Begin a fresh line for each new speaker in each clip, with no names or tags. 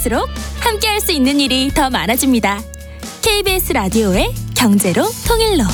갈수록 함께할 수 있는 일이 더 많아집니다. KBS 라디오의 경제로 통일로.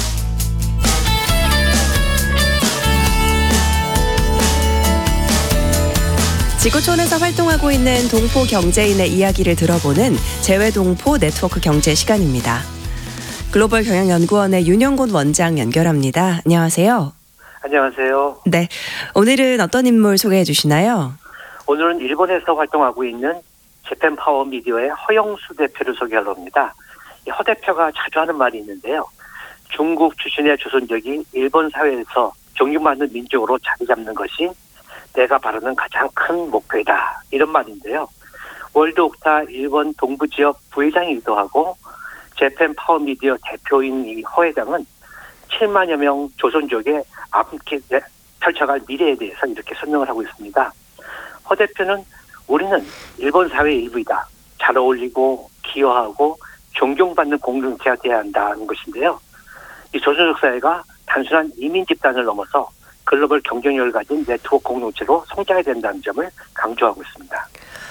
지구촌에서 활동하고 있는 동포 경제인의 이야기를 들어보는 재외동포 네트워크 경제 시간입니다. 글로벌 경영연구원의 윤영곤 원장 연결합니다. 안녕하세요.
안녕하세요.
네, 오늘은 어떤 인물 소개해 주시나요?
오늘은 일본에서 활동하고 있는 재팬 파워 미디어의 허영수 대표를 소개하려 합니다. 이 허 대표가 자주 하는 말이 있는데요. 중국 출신의 조선족이 일본 사회에서 존경받는 민족으로 자리 잡는 것이 내가 바라는 가장 큰 목표이다. 이런 말인데요. 월드옥타 일본 동부지역 부회장이기도 하고 재팬 파워 미디어 대표인 이 허 회장은 7만여 명 조선족의 앞으로 펼쳐갈 미래에 대해서 이렇게 설명을 하고 있습니다. 허 대표는 우리는 일본 사회의 일부이다. 잘 어울리고 기여하고 존경받는 공동체가 되어야 한다는 것인데요. 이 조선족 사회가 단순한 이민 집단을 넘어서 글로벌 경쟁력을 가진 네트워크 공동체로 성장해야 된다는 점을 강조하고 있습니다.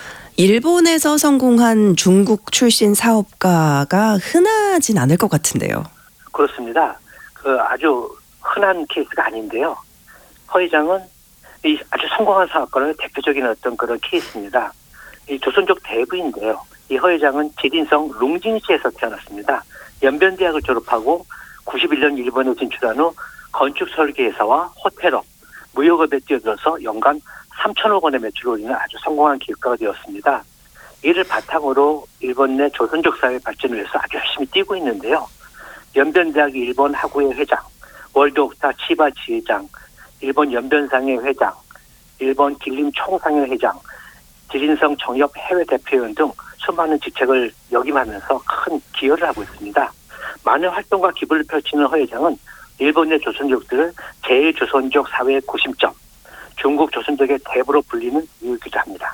일본에서 성공한 중국 출신 사업가가 흔하진 않을 것 같은데요.
그렇습니다. 아주 흔한 케이스가 아닌데요. 허 회장은 이 아주 성공한 사업가의 대표적인 어떤 그런 케이스입니다. 이 조선족 대부인데요. 이 허 회장은 지린성 룽진시에서 태어났습니다. 연변대학을 졸업하고 91년 일본에 진출한 후 건축 설계회사와 호텔업, 무역업에 뛰어들어서 연간 3천억 원의 매출을 올리는 아주 성공한 기업가가 되었습니다. 이를 바탕으로 일본 내 조선족 사회 발전을 위해서 아주 열심히 뛰고 있는데요. 연변대학 일본 학우회 회장, 월드옥타 치바 지회장, 일본 연변상회 회장, 일본 길림 총상회 회장, 지린성 정협 해외 대표위원 등 수많은 직책을 역임하면서 큰 기여를 하고 있습니다. 많은 활동과 기부를 펼치는 허 회장은 일본 내 조선족들을 제1조선족 사회의 구심점, 중국 조선족의 대부로 불리는 이유이기도 합니다.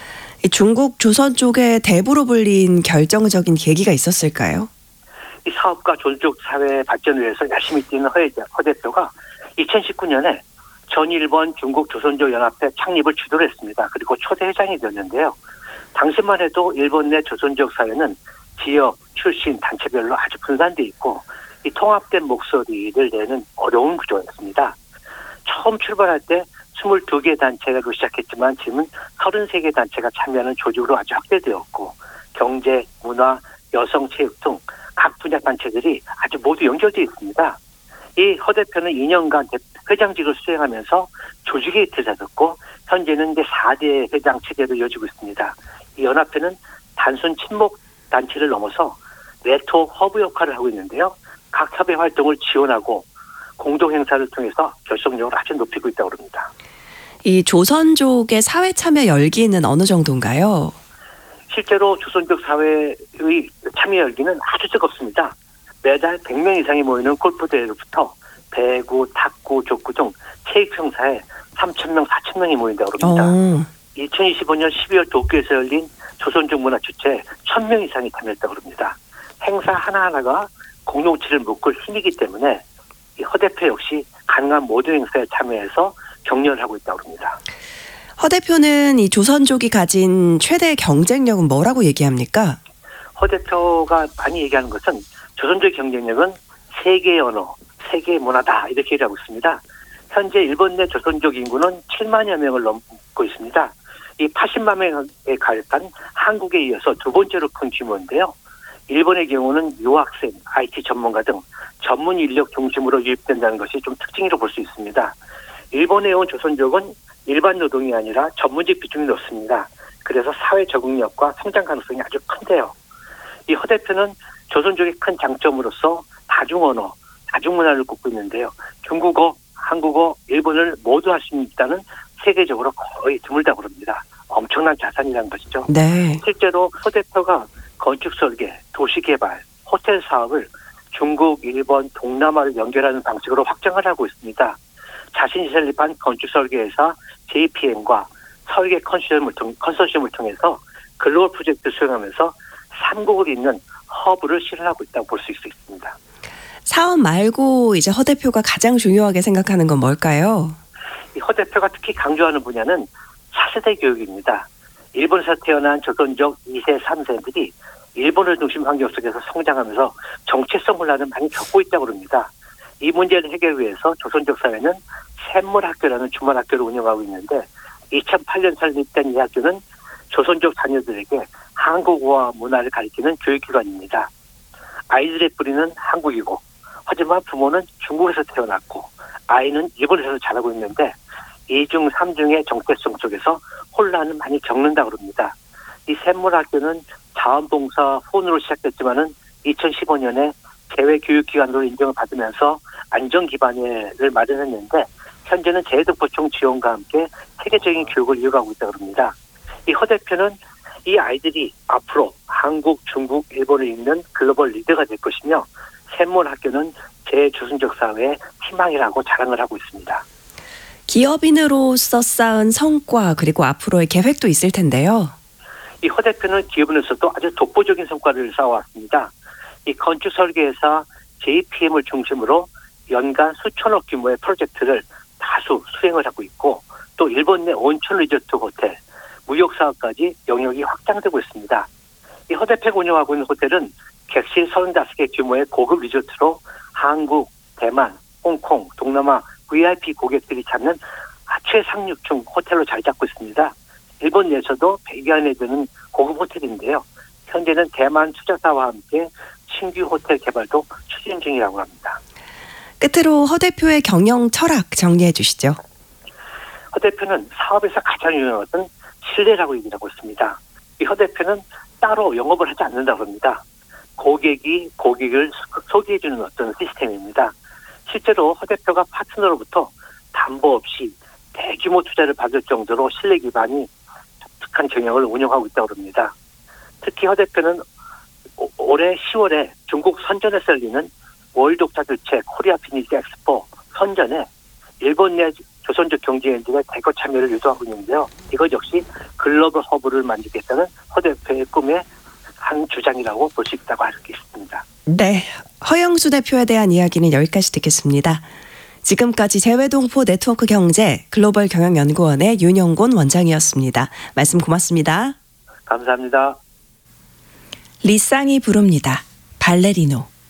중국 조선족의 대부로 불린 결정적인 계기가 있었을까요?
이 사업가 조선족 사회 발전을 위해서 열심히 뛰는 허 대표가 2019년에 전일본 중국 조선족 연합회 창립을 주도를 했습니다. 그리고 초대 회장이 되었는데요. 당시만 해도 일본 내 조선족 사회는 지역, 출신, 단체별로 아주 분산돼 있고 이 통합된 목소리를 내는 어려운 구조였습니다. 처음 출발할 때 22개 단체로 시작했지만 지금은 33개 단체가 참여하는 조직으로 아주 확대되었고 경제, 문화, 여성, 체육 등 각 분야 단체들이 아주 모두 연결되어 있습니다. 이 허 대표는 2년간 회장직을 수행하면서 조직의 이틀 잡았고 현재는 이제 4대 회장 체제로 이어지고 있습니다. 이 연합회는 단순 친목 단체를 넘어서 네트워크 허브 역할을 하고 있는데요. 각 협회 활동을 지원하고 공동 행사를 통해서 결속력을 아주 높이고 있다고 합니다.
이 조선족의 사회 참여 열기는 어느 정도인가요?
실제로 조선족 사회의 참여 열기는 아주 뜨겁습니다. 매달 100명 이상이 모이는 골프 대회로부터 배구, 탁구, 족구 등 체육 행사에 3,000명, 4,000명이 모인다고 합니다. 2025년 12월 도쿄에서 열린 조선족 문화 축제에 1,000명 이상이 참여했다고 합니다. 행사 하나하나가 공동체를 묶을 힘이기 때문에 이 허 대표 역시 가능한 모든 행사에 참여해서 격려를 하고 있다고 합니다.
허 대표는 이 조선족이 가진 최대 경쟁력은 뭐라고 얘기합니까?
허 대표가 많이 얘기하는 것은 조선족 경쟁력은 세계의 언어, 세계의 문화다 이렇게 얘기하고 있습니다. 현재 일본 내 조선족 인구는 7만여 명을 넘고 있습니다. 이 80만 명에 가입한 한국에 이어서 두 번째로 큰 규모인데요. 일본의 경우는 유학생, IT 전문가 등 전문 인력 중심으로 유입된다는 것이 좀 특징이라고 볼 수 있습니다. 일본에 온 조선족은 일반 노동이 아니라 전문직 비중이 높습니다. 그래서 사회 적응력과 성장 가능성이 아주 큰데요. 이 허 대표는 조선족의 큰 장점으로서 다중언어, 다중문화를 꼽고 있는데요. 중국어, 한국어, 일본을 모두 할 수 있다는 세계적으로 거의 드물다고 합니다. 엄청난 자산이라는 것이죠.
네.
실제로 허 대표가 건축 설계, 도시개발, 호텔 사업을 중국, 일본, 동남아를 연결하는 방식으로 확장을 하고 있습니다. 자신이 설립한 건축 설계회사 JPM과 설계 컨소시엄을 통해서 글로벌 프로젝트 수행하면서 3국을 잇는 허브를 실현하고 있다고 볼 수 있습니다.
사업 말고 이제 허 대표가 가장 중요하게 생각하는 건 뭘까요?
이 허 대표가 특히 강조하는 분야는 차세대 교육입니다. 일본에서 태어난 조선족 2세, 3세들이 일본을 중심 환경 속에서 성장하면서 정체성 혼란을 많이 겪고 있다고 합니다. 이 문제를 해결 위해서 조선족 사회는 샘물학교라는 주말학교를 운영하고 있는데 2008년 설립된 이 학교는 조선족 자녀들에게 한국어와 문화를 가르치는 교육기관입니다. 아이들의 뿌리는 한국이고 하지만 부모는 중국에서 태어났고 아이는 일본에서 자라고 있는데 이중 삼중의 정체성 속에서 혼란을 많이 겪는다고 합니다. 이 샘물학교는 자원봉사 후원으로 시작됐지만은 2015년에 재외교육기관으로 인정을 받으면서 안전기반을 마련했는데 현재는 재외동포청 지원과 함께 세계적인 교육을 이어가고 있다고 합니다. 이 허 대표는 이 아이들이 앞으로 한국, 중국, 일본을 잇는 글로벌 리더가 될 것이며 샘물학교는 재조선족 사회의 희망이라고 자랑을 하고 있습니다.
기업인으로서 쌓은 성과 그리고 앞으로의 계획도 있을 텐데요.
이 허 대표는 기업인으로서도 아주 독보적인 성과를 쌓아왔습니다. 이 건축 설계회사 JPM을 중심으로 연간 수천억 규모의 프로젝트를 다수 수행을 하고 있고 또 일본 내 온천 리조트 호텔, 무역 사업까지 영역이 확장되고 있습니다. 이 허 대표가 운영하고 있는 호텔은 객실 35개 규모의 고급 리조트로 한국, 대만, 홍콩, 동남아 VIP 고객들이 찾는 최상류층 호텔로 자리 잡고 있습니다. 일본 내에서도 100여 안에 드는 고급 호텔인데요. 현재는 대만 투자사와 함께 신규 호텔 개발도 추진 중이라고 합니다.
끝으로 허 대표의 경영 철학 정리해 주시죠.
허 대표는 사업에서 가장 중요한 신뢰라고 얘기를 하고 있습니다. 이 허 대표는 따로 영업을 하지 않는다고 합니다. 고객이 고객을 소개해주는 어떤 시스템입니다. 실제로 허 대표가 파트너로부터 담보 없이 대규모 투자를 받을 정도로 신뢰 기반이 독특한 경영을 운영하고 있다고 합니다. 특히 허 대표는 올해 10월에 중국 선전에서 열리는 월드옥자교체 코리아 피니시 엑스포 선전에 일본 내 조선족 경제인들의 대거 참여를 유도하고 있는데요. 이것 역시 글로벌 허브를 만들겠다는 허 대표의 꿈의 한 주장이라고 볼 수 있다고 할 수 있습니다.
네, 허영수 대표에 대한 이야기는 여기까지 듣겠습니다. 지금까지 재외동포 네트워크 경제 글로벌 경영연구원의 윤영곤 원장이었습니다. 말씀 고맙습니다.
감사합니다.
리쌍이 부릅니다. 발레리노.